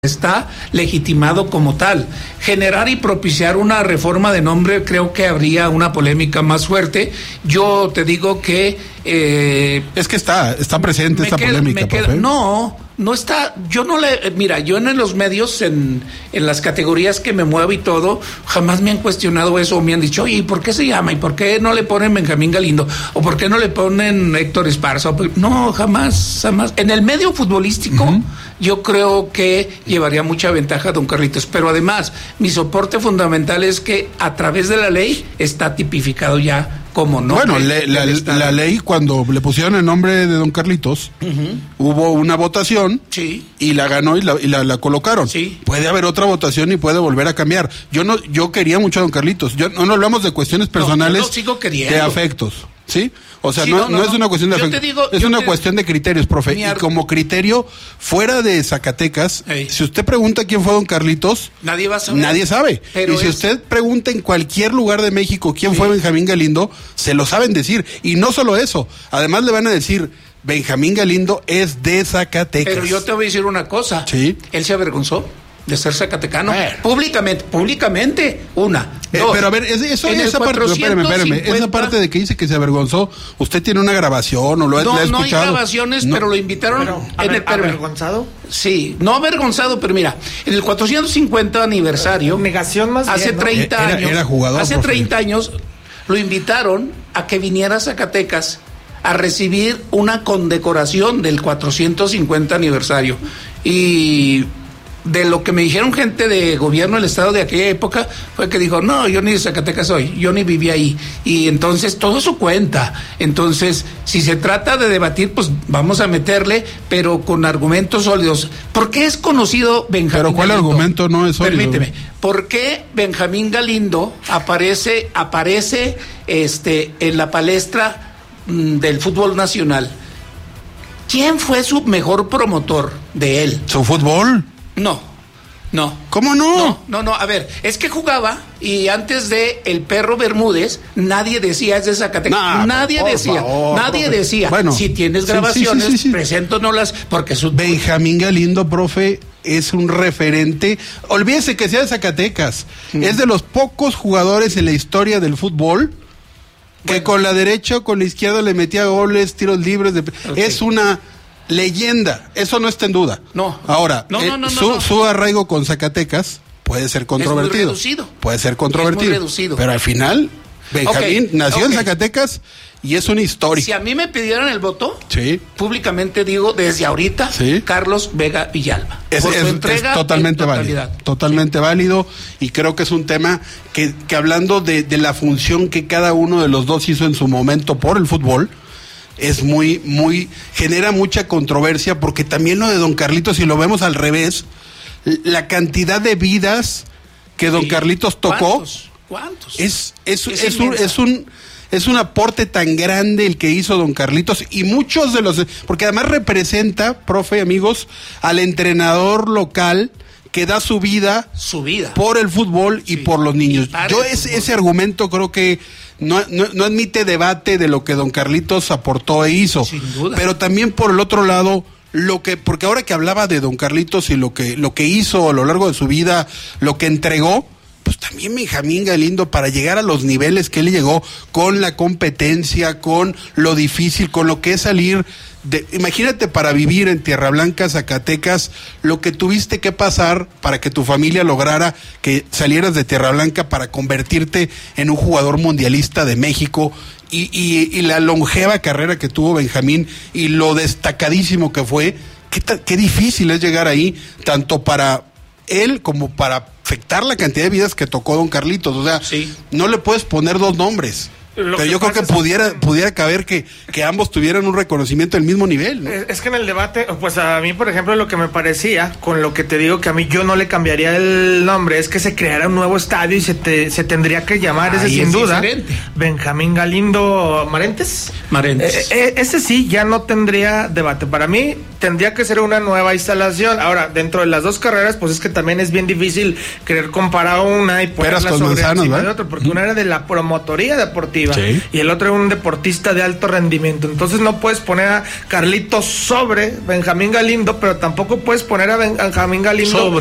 está legitimado como tal. Generar y propiciar una reforma de nombre, creo que habría una polémica más fuerte. Yo te digo que es que está presente esta polémica, profe. No está, yo en los medios, en las categorías que me muevo y todo, jamás me han cuestionado eso, o me han dicho, oye, ¿y por qué se llama? ¿Y por qué no le ponen Benjamín Galindo? ¿O por qué no le ponen Héctor Esparza? No, jamás. En el medio futbolístico, yo creo que llevaría mucha ventaja a don Carlitos, pero además, mi soporte fundamental es que a través de la ley está tipificado ya como nombre. Bueno, la ley, cuando le pusieron el nombre de don Carlitos, hubo una votación, sí, y la ganó y la colocaron. Sí. Puede haber otra votación y puede volver a cambiar. Yo quería mucho a don Carlitos. No hablamos de cuestiones personales, yo lo sigo queriendo, de afectos, ¿sí? O sea, sí, no es una cuestión de afectos, es una cuestión de criterios, profe. Y como criterio, fuera de Zacatecas, si usted pregunta quién fue don Carlitos, nadie va a saber. Nadie sabe. Pero y si usted pregunta en cualquier lugar de México quién fue Benjamín Galindo, se lo saben decir. Y no solo eso, además le van a decir, Benjamín Galindo es de Zacatecas. Pero yo te voy a decir una cosa. Sí. Él se avergonzó de ser zacatecano. Públicamente, una. Dos. Pero a ver, esa parte de que dice que se avergonzó, ¿usted tiene una grabación o lo ha escuchado? No hay grabaciones, pero lo invitaron. ¿Avergonzado? Sí, no avergonzado, pero mira, en el 450 aniversario, negación más bien, hace 30 años, era jugador, hace 30 años lo invitaron a que viniera a Zacatecas a recibir una condecoración del 450 aniversario. Y de lo que me dijeron gente de gobierno del estado de aquella época, fue que dijo, no, yo ni de Zacatecas soy, yo ni viví ahí. Y entonces todo eso cuenta. Entonces, si se trata de debatir, pues vamos a meterle, pero con argumentos sólidos. ¿Por qué es conocido Benjamín Galindo? ¿Pero cuál argumento no es sólido? Permíteme. ¿Por qué Benjamín Galindo aparece en la palestra del fútbol nacional? ¿Quién fue su mejor promotor de él? ¿Su fútbol? No. ¿Cómo no? No, a ver, es que jugaba y antes de el Perro Bermúdez, nadie decía es de Zacatecas. Nadie decía. Bueno, si tienes grabaciones, preséntanoslas, porque Benjamín Galindo, profe, es un referente. Olvídese que sea de Zacatecas. Es de los pocos jugadores en la historia del fútbol que con la derecha o con la izquierda le metía goles, tiros libres. Es una leyenda, eso no está en duda. No. Ahora, su arraigo con Zacatecas puede ser controvertido. Es muy reducido. Puede ser controvertido. Es muy reducido. Pero al final, Benjamín nació en Zacatecas y es una historia. Si a mí me pidieran el voto, sí, públicamente digo desde ahorita, sí, Carlos Vega Villalba. Es totalmente válido. Totalmente válido, y creo que es un tema que hablando de la función que cada uno de los dos hizo en su momento por el fútbol, es genera mucha controversia, porque también lo de don Carlitos, si lo vemos al revés, la cantidad de vidas que don Carlitos tocó, ¿Cuántos? Es un aporte tan grande el que hizo don Carlitos, y muchos de los, porque además representa, profe, amigos, al entrenador local que da su vida por el fútbol y por los niños. Yo ese argumento creo que no admite debate de lo que don Carlitos aportó e hizo. Sin duda. Pero también por el otro lado, porque ahora que hablaba de don Carlitos y lo que hizo a lo largo de su vida, lo que entregó, pues también Benjamín Galindo, para llegar a los niveles que él llegó, con la competencia, con lo difícil, con lo que es salir imagínate, para vivir en Tierra Blanca, Zacatecas, lo que tuviste que pasar para que tu familia lograra que salieras de Tierra Blanca para convertirte en un jugador mundialista de México, y la longeva carrera que tuvo Benjamín y lo destacadísimo que fue. Qué difícil es llegar ahí, tanto para él como para afectar la cantidad de vidas que tocó don Carlitos. O sea, no le puedes poner dos nombres. Pero yo creo que pudiera caber que ambos tuvieran un reconocimiento del mismo nivel, ¿no? Es que en el debate, pues a mí, por ejemplo, lo que me parecía, con lo que te digo que a mí yo no le cambiaría el nombre, es que se creara un nuevo estadio y se tendría que llamar, ese sin duda, diferente. Benjamín Galindo Marentes. Ese sí ya no tendría debate. Para mí tendría que ser una nueva instalación. Ahora, dentro de las dos carreras, pues es que también es bien difícil querer comparar una y ponerla sobre encima de otra, porque una era de la promotoría deportiva deportiva, y el otro es un deportista de alto rendimiento. Entonces no puedes poner a Carlitos sobre Benjamín Galindo, pero tampoco puedes poner a Benjamín Galindo